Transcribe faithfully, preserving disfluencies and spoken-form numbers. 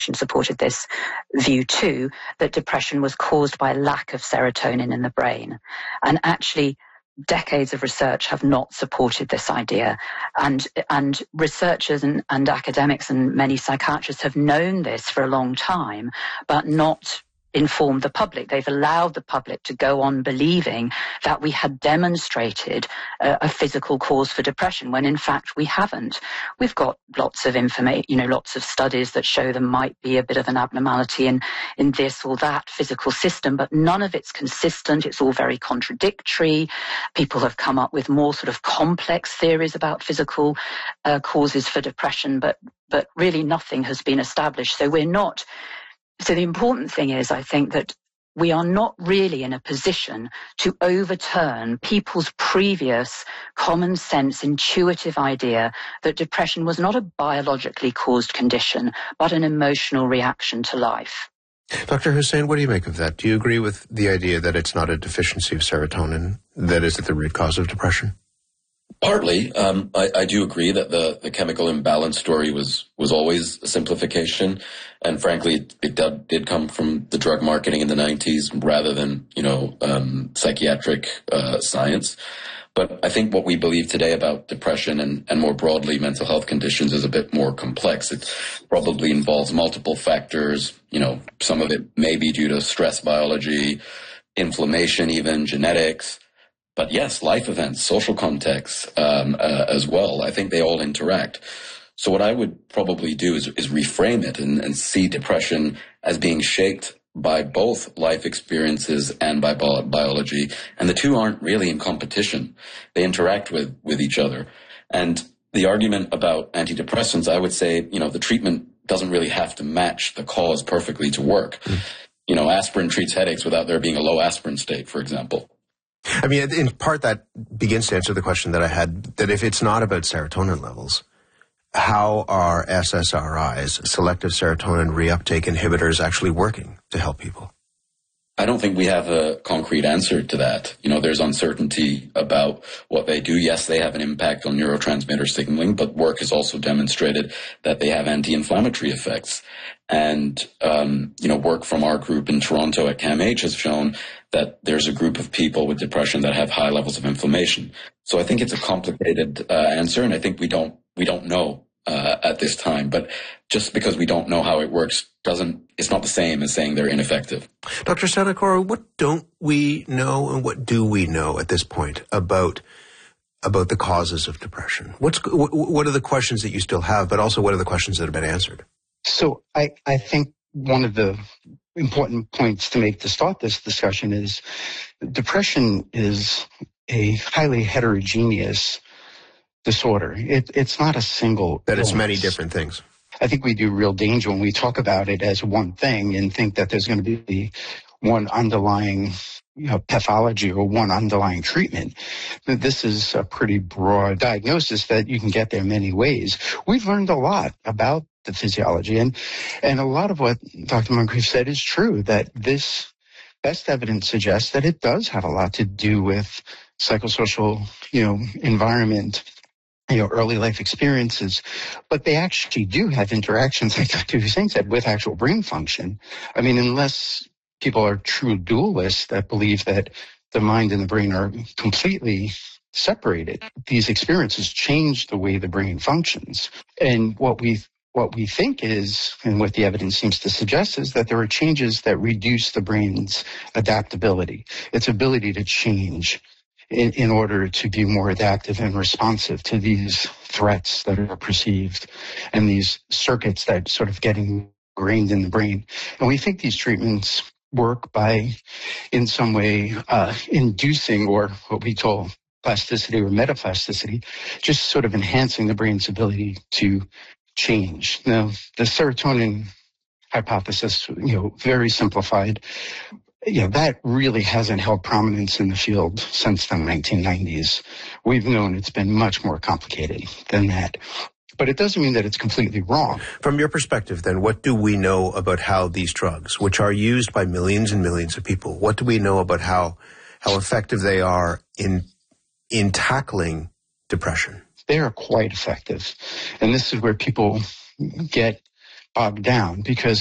supported this view too, that depression was caused by a lack of serotonin in the brain. And actually, decades of research have not supported this idea. And, and researchers and, and academics and many psychiatrists have known this for a long time, but not informed the public. They've allowed the public to go on believing that we had demonstrated a, a physical cause for depression, when in fact we haven't. We've got lots of information, you know, lots of studies that show there might be a bit of an abnormality in, in this or that physical system, but none of it's consistent. It's all very contradictory. People have come up with more sort of complex theories about physical uh, causes for depression, but, but really nothing has been established. So we're not So the important thing is, I think, that we are not really in a position to overturn people's previous common sense, intuitive idea that depression was not a biologically caused condition, but an emotional reaction to life. Doctor Hussain, what do you make of that? Do you agree with the idea that it's not a deficiency of serotonin that is at the root cause of depression? Partly. Um, I, I do agree that the, the chemical imbalance story was, was always a simplification. And frankly, it, it did, did come from the drug marketing in the nineties rather than, you know, um, psychiatric uh, science. But I think what we believe today about depression and, and more broadly mental health conditions is a bit more complex. It probably involves multiple factors. You know, some of it may be due to stress biology, inflammation, even genetics. But yes, life events, social contexts um, uh, as well. I think they all interact. So what I would probably do is, is reframe it and, and see depression as being shaped by both life experiences and by bio- biology. And the two aren't really in competition. They interact with, with each other. And the argument about antidepressants, I would say, you know, the treatment doesn't really have to match the cause perfectly to work. Mm. You know, aspirin treats headaches without there being a low aspirin state, for example. I mean, in part that begins to answer the question that I had, that if it's not about serotonin levels, how are S S R Is, selective serotonin reuptake inhibitors, actually working to help people? I don't think we have a concrete answer to that. You know, there's uncertainty about what they do. Yes, they have an impact on neurotransmitter signaling, but work has also demonstrated that they have anti-inflammatory effects. And, um, you know, work from our group in Toronto at CAMH has shown that there's a group of people with depression that have high levels of inflammation. So I think it's a complicated uh, answer, and I think we don't we don't know uh, at this time. But just because we don't know how it works doesn't it's not the same as saying they're ineffective. Doctor Sanacora, what don't we know and what do we know at this point about about the causes of depression? What's what are the questions that you still have, but also what are the questions that have been answered? So I, I think one of the important points to make to start this discussion is depression is a highly heterogeneous disorder. It, it's not a single That illness. It's many different things. I think we do real danger when we talk about it as one thing and think that there's going to be one underlying, you know, pathology or one underlying treatment. This is a pretty broad diagnosis that you can get there many ways. We've learned a lot about the physiology, and and a lot of what Doctor Moncrief said is true, that this best evidence suggests that it does have a lot to do with psychosocial, you know, environment, you know, early life experiences, but they actually do have interactions, like Doctor Hussain said, with actual brain function. I mean, unless people are true dualists that believe that the mind and the brain are completely separated, these experiences change the way the brain functions. And what we What we think is, and what the evidence seems to suggest, is that there are changes that reduce the brain's adaptability, its ability to change in, in order to be more adaptive and responsive to these threats that are perceived and these circuits that sort of get ingrained in the brain. And we think these treatments work by, in some way, uh, inducing, or what we call plasticity or metaplasticity, just sort of enhancing the brain's ability to change. Now, the serotonin hypothesis, you know, very simplified, you know, that really hasn't held prominence in the field since the nineteen nineties. We've known it's been much more complicated than that. But it doesn't mean that it's completely wrong. From your perspective, then, what do we know about how these drugs, which are used by millions and millions of people, what do we know about how how effective they are in in tackling depression? They are quite effective. And this is where people get bogged down because